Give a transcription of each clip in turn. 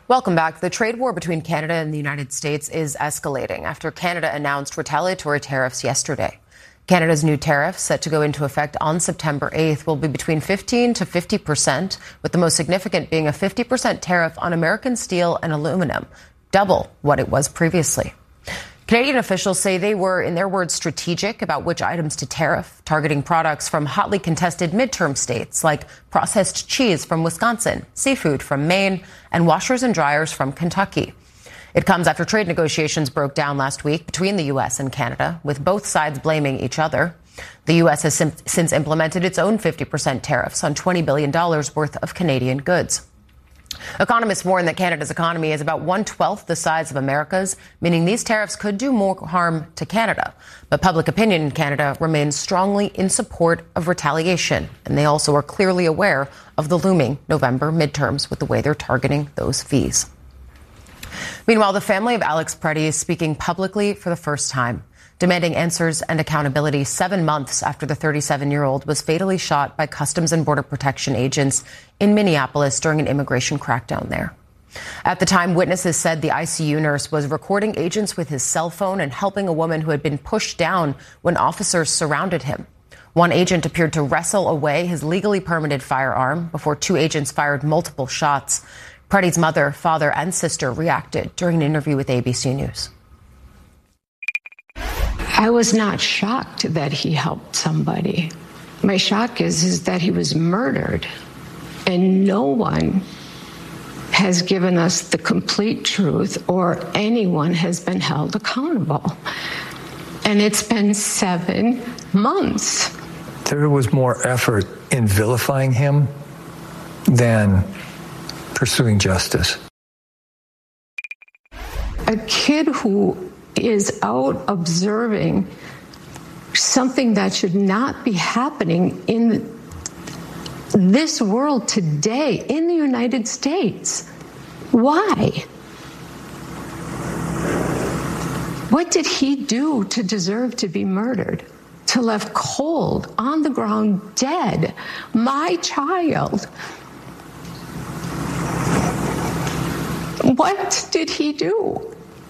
Welcome back. The trade war between Canada and the United States is escalating after Canada announced retaliatory tariffs yesterday. Canada's new tariffs, set to go into effect on September 8th, will be between 15 to 50%, with the most significant being a 50% tariff on American steel and aluminum, double what it was previously. Canadian officials say they were, in their words, strategic about which items to tariff, targeting products from hotly contested midterm states like processed cheese from Wisconsin, seafood from Maine, and washers and dryers from Kentucky. It comes after trade negotiations broke down last week between the U.S. and Canada, with both sides blaming each other. The U.S. has since implemented its own 50% tariffs on $20 billion worth of Canadian goods. Economists warn that Canada's economy is about 1/12 the size of America's, meaning these tariffs could do more harm to Canada. But public opinion in Canada remains strongly in support of retaliation, and they also are clearly aware of the looming November midterms with the way they're targeting those fees. Meanwhile, the family of Alex Preddy is speaking publicly for the first time, demanding answers and accountability 7 months after the 37-year-old was fatally shot by Customs and Border Protection agents in Minneapolis during an immigration crackdown there. At the time, witnesses said the ICU nurse was recording agents with his cell phone and helping a woman who had been pushed down when officers surrounded him. One agent appeared to wrestle away his legally permitted firearm before two agents fired multiple shots. Preddy's mother, father, and sister reacted during an interview with ABC News. I was not shocked that he helped somebody. My shock is that he was murdered, and no one has given us the complete truth or anyone has been held accountable. And it's been 7 months. There was more effort in vilifying him than pursuing justice. A kid who is out observing something that should not be happening in this world today in the United States. Why? What did he do to deserve to be murdered? To left cold, on the ground, dead? My child. What did he do?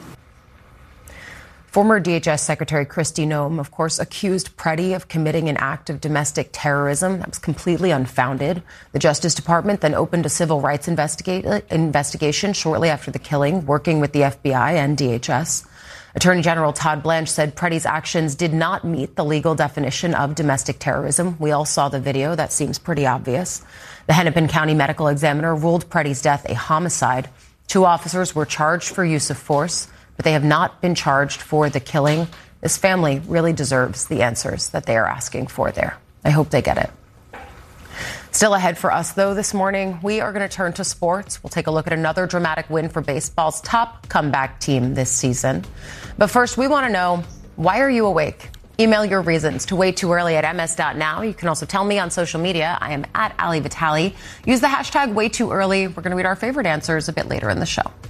Former DHS Secretary Kristi Noem, of course, accused Preddy of committing an act of domestic terrorism that was completely unfounded. The Justice Department then opened a civil rights investigation shortly after the killing, working with the FBI and DHS. Attorney General Todd Blanche said Preddy's actions did not meet the legal definition of domestic terrorism. We all saw the video. That seems pretty obvious. The Hennepin County Medical Examiner ruled Preddy's death a homicide. 2 officers were charged for use of force, but they have not been charged for the killing. This family really deserves the answers that they are asking for there. I hope they get it. Still ahead for us, though, this morning, we are going to turn to sports. We'll take a look at another dramatic win for baseball's top comeback team this season. But first, we want to know, why are you awake? Email your reasons to waytooearly@ms.now. You can also tell me on social media. I am @Ali Vitali. Use the hashtag #WayTooEarly. We're going to read our favorite answers a bit later in the show.